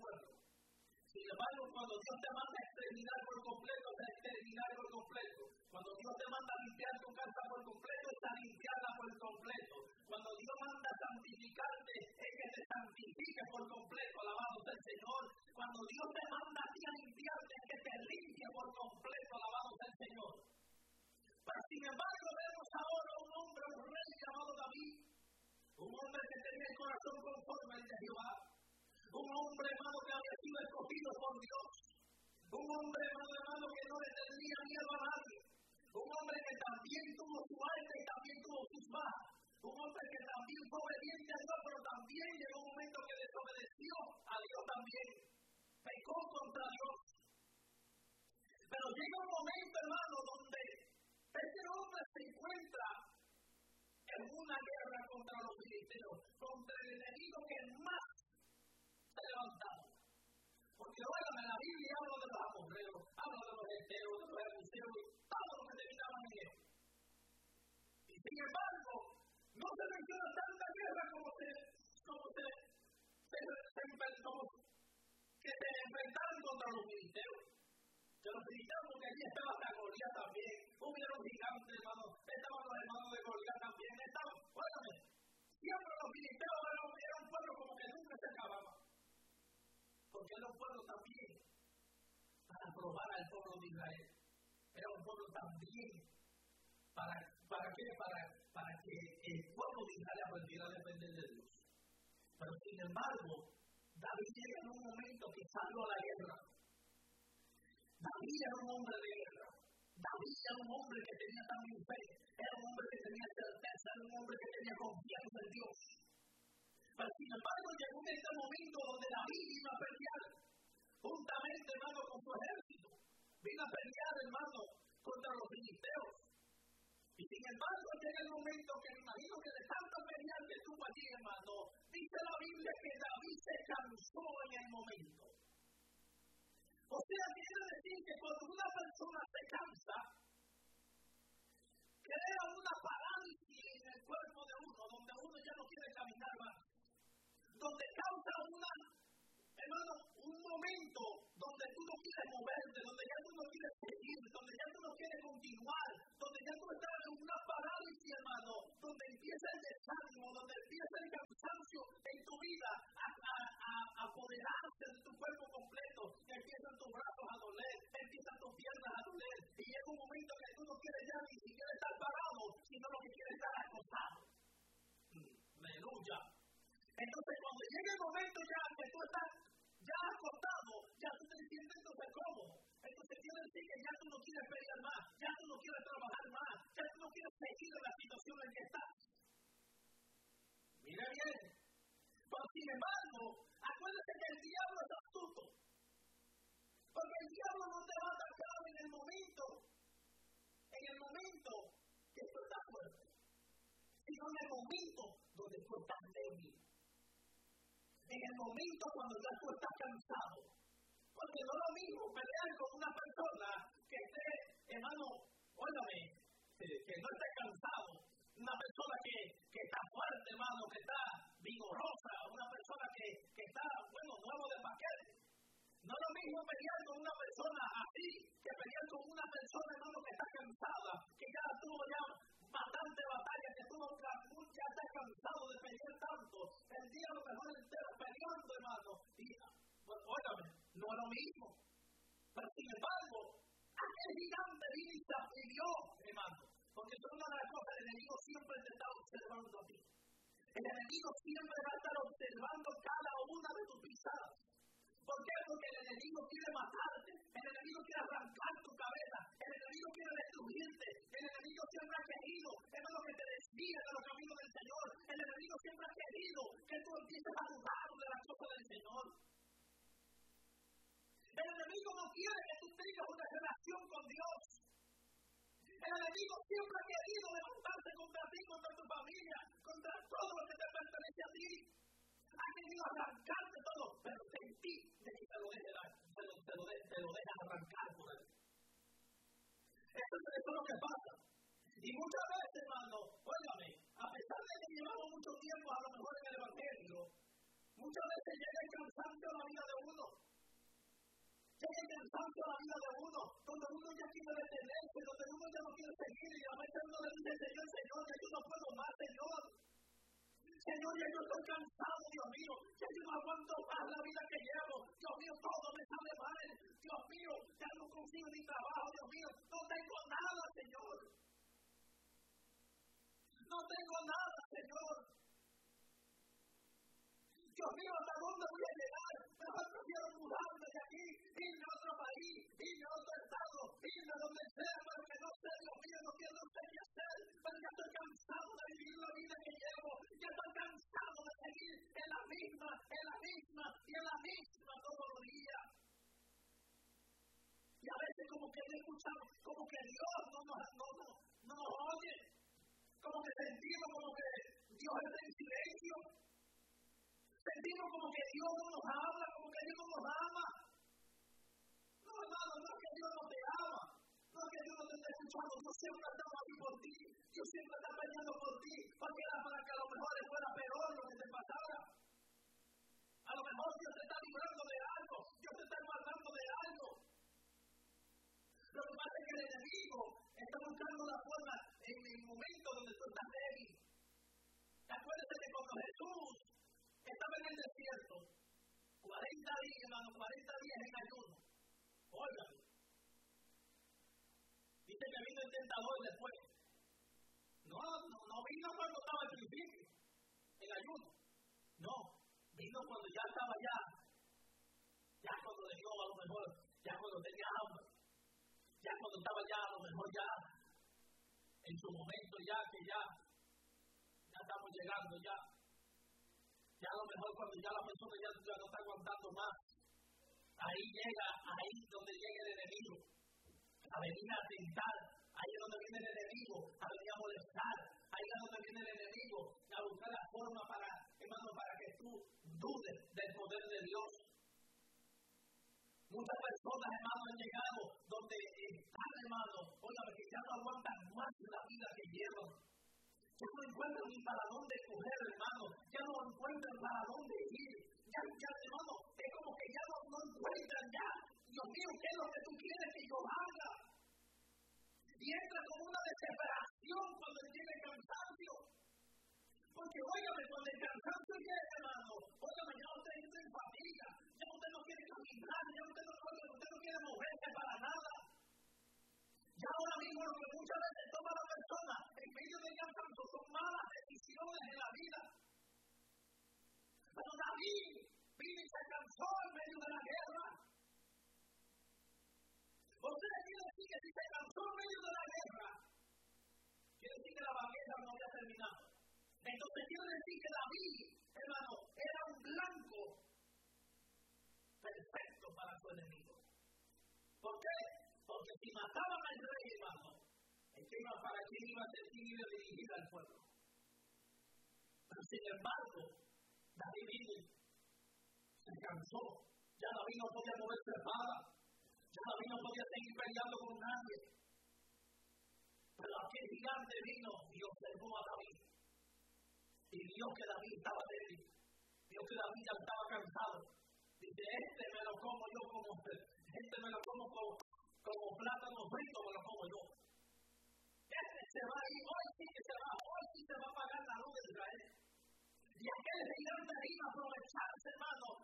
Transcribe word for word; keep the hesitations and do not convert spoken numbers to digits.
pueblo. Sin embargo, cuando Dios te manda a exterminar por completo, es exterminar por completo. Cuando Dios te manda a limpiar tu casa por completo, es a limpiarla por completo. Cuando Dios manda a santificarte, es que te santifique por completo, alabado sea el Señor. Cuando Dios te manda a ti a limpiarte, es que te limpie por completo, alabado sea el Señor. Pero sin embargo, vemos ahora un hombre, un rey llamado David, un hombre que tenía el corazón conforme al de Jehová. Un hombre, hermano, que había sido escogido por Dios. Un hombre, hermano, hermano, que no le tenía miedo a nadie. Un hombre que también tuvo su alta y también tuvo sus bajas. Un hombre que también fue obediente a Dios, pero también llegó un momento que desobedeció a Dios también. Pecó contra Dios. Pero llega un momento, hermano, donde este hombre se encuentra en una guerra contra los filisteos, contra el enemigo que más se levantado. Porque óigame, la Biblia habla de los amorreos, habla de los heteos, de los jebuseos, todo lo que terminaban en él. Y sin embargo, no se menciona tanta guerra como se, como se, se, se enfrentó, que se enfrentaron contra los filisteos. Que los filisteos, porque allí estaba la Goliat también, hubieron gigantes, hermano, estaban los hermanos de Goliat también, estaban, óigame, siempre los filisteos eran, eran un pueblo como que nunca se acababa. Porque era un pueblo también para probar al pueblo de Israel. Era un pueblo también para, para, qué? para, para que el pueblo de Israel aprendiera a depender de Dios. Pero sin embargo, David llega en un momento que salió a la guerra. David era un hombre de guerra. David era un hombre que tenía también fe. Era un hombre que tenía certeza. Era un hombre que tenía confianza en Dios. Pero sin embargo, llegó en este momento donde David iba a pelear juntamente, hermano, con su ejército. Vino a pelear, hermano, contra los filisteos. Y sin embargo, llega el momento que me imagino que de tanta pelear que tuvo allí, hermano, dice la Biblia que David se cansó en el momento. O sea, quiere decir que cuando una persona se cansa, crea una parálisis en el cuerpo de uno, donde uno ya no quiere caminar más. Donde causa una, hermano, un momento donde tú no quieres moverte, donde ya tú no quieres seguir, donde ya tú no quieres continuar, donde ya tú estás en una parálisis, hermano, donde empieza el desánimo, donde empieza el cansancio en tu vida a, a, a, a apoderarse de tu cuerpo completo, que empiezan tus brazos a doler, empiezan tus piernas a doler, y llega un momento que tú no quieres ya ni siquiera estar parado, sino lo que quieres estar acostado. Aleluya. Entonces, cuando llega el momento ya que tú estás ya acostado, ya tú te sientes entonces cómodo. Entonces quiere decir que ya tú no quieres pelear más, ya tú no quieres trabajar más, ya tú no quieres seguir en la situación en que estás. Mira bien. Pero sin embargo, acuérdate que el diablo es astuto. Porque el diablo no te va a atacar en el momento, en el momento que tú estás fuerte, sino en el momento donde tú estás débil. En el momento cuando ya tú estás cansado. Porque no es lo mismo pelear con una persona que esté, hermano, óigame, que, que no esté cansado. Una persona que, que está fuerte, hermano, que está vigorosa. Una persona que, que está, bueno, nuevo de paquete. No es lo mismo pelear con una persona así que pelear con una persona, hermano, que está cansada, que ya tuvo ya bastante batalla, que tuvo ya está cansado de pelear tanto. El día a lo mejor entero peleando, hermano. Y, pues, óigame, no es lo mismo. Pero sin embargo, aquel gigante vino y se afilió, hermano. Porque eso es una de las cosas, el enemigo siempre te está observando a ti. El enemigo siempre va a estar observando cada una de tus pisadas. ¿Por qué? Porque el enemigo quiere matarte, el enemigo quiere arrancar tu cabeza, el enemigo quiere destruirte, el enemigo siempre ha querido, es lo que te desvíe de los caminos del Señor, el enemigo siempre ha querido que tú empieces a dudar de las cosas del Señor. El enemigo no quiere que tú tengas una relación con Dios. El enemigo siempre ha querido levantarse contra ti, contra tu familia, contra todo lo que te pertenece a ti. Ha querido arrancarte todo, pero sentí de que te lo deje dar, te lo, te lo, de, te lo dejas arrancar por él. Eso, eso es lo que pasa. Y muchas veces, hermano, óigame, a pesar de que llevamos mucho tiempo a lo mejor en el Evangelio, muchas veces llega el cansancio a la vida de uno Llega el cansancio a la vida de uno, donde uno ya quiere detenerse, donde uno ya no quiere seguir, y a veces uno le dice, Señor, Señor, ya yo no puedo más, Señor. Señor, ya yo estoy cansado, Dios mío, ya yo no aguanto más la vida que llevo, Dios mío, todo me sale mal, Dios mío, ya no consigo ni trabajo, Dios mío, no tengo nada, Señor. No tengo nada, Señor. Dios mío, ¿hasta dónde voy a llegar? Mejor prefiero mudarme de aquí, irme a otro país, irme a otro estado, irme a donde sea, pero que no sé, Dios mío, no quiero, no sé qué hacer, pero ya estoy cansado de vivir la vida que llevo, ya estoy cansado de seguir en la misma, en la misma y en la misma todos los días. Y a veces como que no escuchamos, como que Dios no nos, no, no, no nos oye, como que sentimos como que Dios está en silencio. Sentimos como que Dios no nos habla, como que Dios no nos ama. No, hermano, no es que Dios no te ama, no es que Dios no te esté escuchando. Dios siempre está aquí por ti, Dios siempre está peleando por ti, porque era para que a lo mejor fuera peor lo que te pasara. A lo mejor Dios te está librando de algo, Dios te está guardando de algo. Lo que pasa es que el enemigo está buscando la forma en el momento donde tú estás débil. Acuérdate que cuando Jesús estaba en el desierto, cuarenta días, hermano, cuarenta días en ayuno. Óigame. Dice que vino el tentador después. No, no, no vino cuando estaba al principio, en ayuno. No, vino cuando ya estaba ya. Ya cuando le dio a lo mejor, ya cuando tenía hambre. Ya cuando estaba ya, a lo mejor ya, en su momento ya, que ya, ya estamos llegando ya. Ya a lo mejor cuando ya la persona ya, ya no está aguantando más, ahí llega, ahí donde llega el enemigo, a venir a tentar, ahí es donde viene el enemigo, a venir a molestar, ahí es donde viene el enemigo, a buscar la forma para, hermano, para que tú dudes del poder de Dios. Muchas personas, hermano, han llegado donde están, hermano, oigan, que ya no aguantan más la vida que llevan. Ya no encuentran ni para dónde coger, hermano. Ya no encuentran para dónde ir. Ya, ya, hermano, es como que ya no, no encuentran ya. Dios mío, ¿qué es lo que tú quieres que yo haga? Y entra con una desesperación cuando tiene cansancio. Porque, óigame, cuando el cansancio llega, hermano, óigame, ya usted entra en fatiga. Ya usted no quiere caminar, ya usted no, usted no quiere moverse para nada. Ya ahora mismo lo que muchas veces toma la persona en medio del cansancio son malas decisiones en la vida. Pero David vino y se cansó en medio de la guerra. Usted quiere decir que si se cansó en medio de la guerra, quiere decir que la guerra no había terminado. Entonces quiere decir que David, hermano, era un blanco perfecto para su enemigo. ¿Por qué? Porque si mataban al rey, hermano, ¿para quién iba a ser quien iba a dirigir al pueblo? Pero sin embargo, David vino, se cansó, ya David no podía moverse espada, ya David no podía seguir peleando con nadie. Pero aquel gigante vino y observó a David. Y vio que David estaba débil, vio que David ya estaba cansado. Dice, este me lo como yo como usted, este me lo como como, como plátano frito, me lo como yo. Este se va a ir, hoy sí que se va, hoy sí se va a pagar la luz de Israel. Y aquel gigante iba a aprovecharse, hermano,